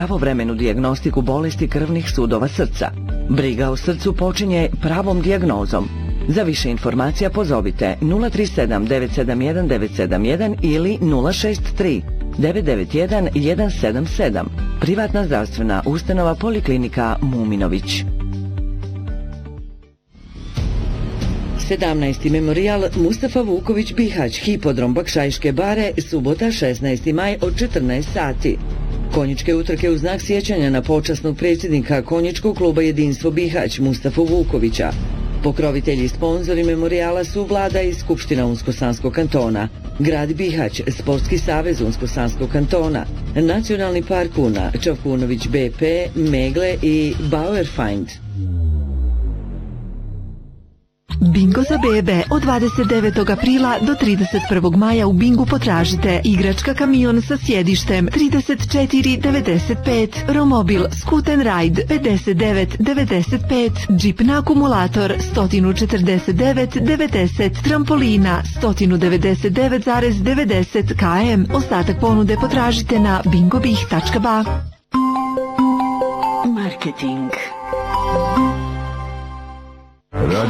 pravovremenu dijagnostiku bolesti krvnih sudova srca. Briga o srcu počinje pravom dijagnozom. Za više informacija pozovite 037 971 971 ili 063 991 177. Privatna zdravstvena ustanova Poliklinika Muminović. 17. memorijal Mustafa Vuković Bihać, hipodrom Bakšajške bare, subota 16. maj od 14 sati. Konjičke utrke u znak sjećanja na počasnog predsjednika Konjičkog kluba Jedinstvo Bihać Mustafu Vukovića. Pokrovitelji i sponzori memorijala su vlada i Skupština Unsko-Sanskog kantona, grad Bihać, Sportski savez Unsko-Sanskog kantona, Nacionalni park Una, Čavkunović BP, Megle i Bauerfeind. Bingo za bebe od 29. aprila do 31. maja u Bingu potražite igračka kamion sa sjedištem 3495, Romobil Scoot and Ride 5995, džip na akumulator 149,90, trampolina 199,90 km. Ostatak ponude potražite na bingobih.ba. Marketing.